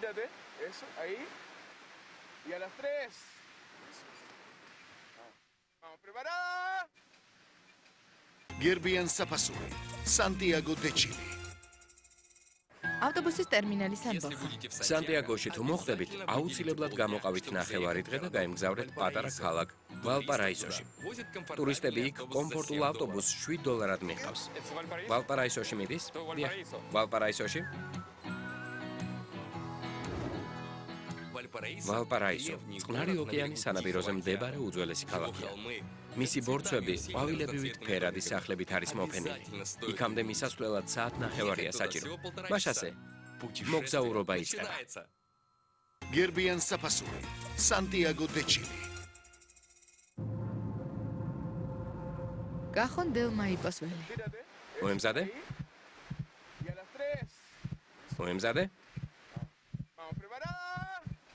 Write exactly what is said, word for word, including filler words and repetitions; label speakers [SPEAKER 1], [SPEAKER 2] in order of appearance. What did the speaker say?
[SPEAKER 1] Tírate. Eso, ahí. Y a las tres. Vamos, preparada.
[SPEAKER 2] Gerbian Sapasuri, Santiago de Chile.
[SPEAKER 3] ავტობუსის ტერმინალის ამბოხა.
[SPEAKER 4] სანტიაგოში თუ მოხვდებით, აუცილებლად გამოყავით ნახევარი დღე და გაემგზავრეთ პატარა ქალაქ ვალპარაისოში. ტურისტები იქ კომფორტულ ავტობუსს შვიდ დოლარად მიყავს. ვალპარაისოში მიდის? დიახ. ვალპარაისოში? ვალპარაისო, წყნარი ოკეანის სანაპიროზე მდებარე უძველესი ქალაქია. მისი ბორცვები ყვავილებივით ფერადი სახლებით არის მოფენილი. იქამდე მისასვლელად საათ ნახევარია საჭირო. მაშასე, მოგზაურობა იწყება.
[SPEAKER 2] Gerbian Sapasuri, Santiago de Chile.
[SPEAKER 3] გახონ დელმაიპოს ველი.
[SPEAKER 1] Tírate.
[SPEAKER 4] მოემზადე?
[SPEAKER 1] Y a las tres.
[SPEAKER 4] მოემზადე?